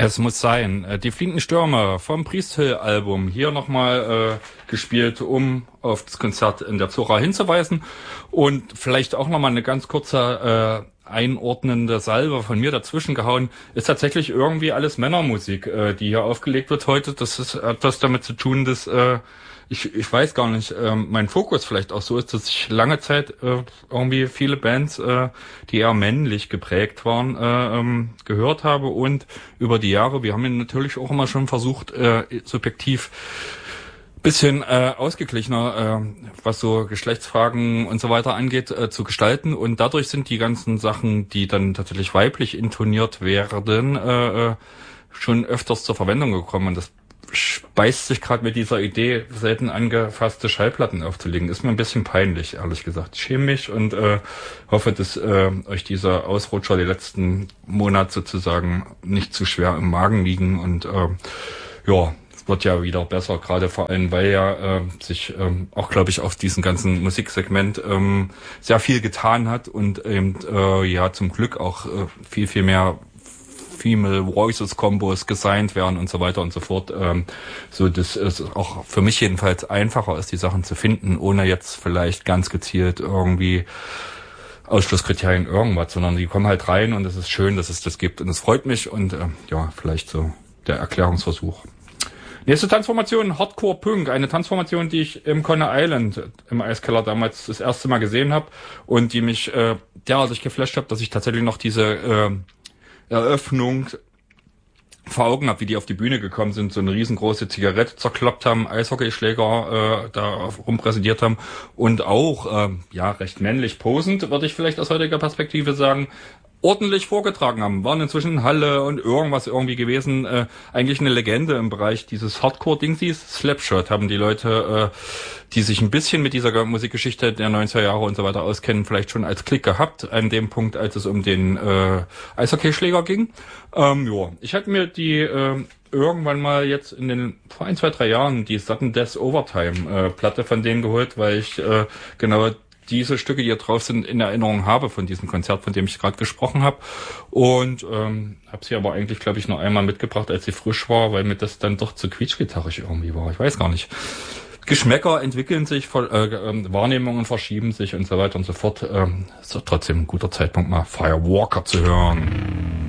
Es muss sein. Die Fliegenden Stürme vom Priest Hill-Album hier nochmal gespielt, um auf das Konzert in der Zora hinzuweisen. Und vielleicht auch nochmal eine ganz kurze einordnende Salve von mir dazwischen gehauen. Ist tatsächlich irgendwie alles Männermusik, die hier aufgelegt wird heute. Das ist etwas damit zu tun, dass ich weiß gar nicht, mein Fokus vielleicht auch so ist, dass ich lange Zeit irgendwie viele Bands, die eher männlich geprägt waren, gehört habe und über die Jahre, wir haben ja natürlich auch immer schon versucht, subjektiv bisschen ausgeglichener, was so Geschlechtsfragen und so weiter angeht, zu gestalten. Und dadurch sind die ganzen Sachen, die dann tatsächlich weiblich intoniert werden, schon öfters zur Verwendung gekommen. Und das speist sich gerade mit dieser Idee, selten angefasste Schallplatten aufzulegen. Ist mir ein bisschen peinlich, ehrlich gesagt. Ich schäme mich und hoffe, dass euch dieser Ausrutscher die letzten Monate sozusagen nicht zu schwer im Magen liegen. Und ja, es wird ja wieder besser, gerade vor allem, weil ja sich auch, glaube ich, auf diesem ganzen Musiksegment sehr viel getan hat und eben ja zum Glück auch viel, viel mehr Female Voices Combos gesigned werden und so weiter und so fort, so dass es auch für mich jedenfalls einfacher ist, die Sachen zu finden, ohne jetzt vielleicht ganz gezielt irgendwie Ausschlusskriterien irgendwas, sondern die kommen halt rein und es ist schön, dass es das gibt und es freut mich und ja, vielleicht so der Erklärungsversuch. Nächste Tanzformation, Hardcore Punk, eine Tanzformation, die ich im Coney Island im Eiskeller damals das erste Mal gesehen habe und die mich derartig geflasht hat, dass ich tatsächlich noch diese Eröffnung vor Augen habe, wie die auf die Bühne gekommen sind, so eine riesengroße Zigarette zerkloppt haben, Eishockeyschläger da rumpräsentiert haben und auch ja recht männlich posend, würde ich vielleicht aus heutiger Perspektive sagen, ordentlich vorgetragen haben. Waren inzwischen in Halle und irgendwas irgendwie gewesen. Eigentlich eine Legende im Bereich dieses Hardcore-Dingsies. Slapshot haben die Leute, die sich ein bisschen mit dieser Musikgeschichte der 90er Jahre und so weiter auskennen, vielleicht schon als Klick gehabt, an dem Punkt, als es um den Eishockeyschläger ging. Ja, ich hatte mir die irgendwann mal jetzt vor 1, 2, 3 Jahren die Sudden Death Overtime Platte von denen geholt, weil ich genau diese Stücke, die hier drauf sind, in Erinnerung habe von diesem Konzert, von dem ich gerade gesprochen habe. Und habe sie aber eigentlich, glaube ich, nur einmal mitgebracht, als sie frisch war, weil mir das dann doch zu quietschgitarrig irgendwie war. Ich weiß gar nicht. Geschmäcker entwickeln sich, Wahrnehmungen verschieben sich und so weiter und so fort. Ist doch trotzdem ein guter Zeitpunkt, mal Firewalker zu hören.